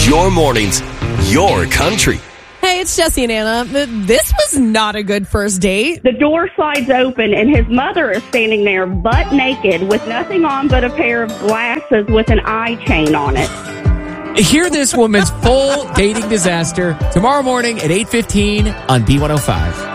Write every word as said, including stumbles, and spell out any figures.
Your mornings, your country. Hey, it's Jesse and Anna. This was not a good first date. The door slides open, and his mother is standing there butt naked with nothing on but a pair of glasses with an eye chain on it. Hear this woman's full dating disaster tomorrow morning at eight fifteen on B one oh five.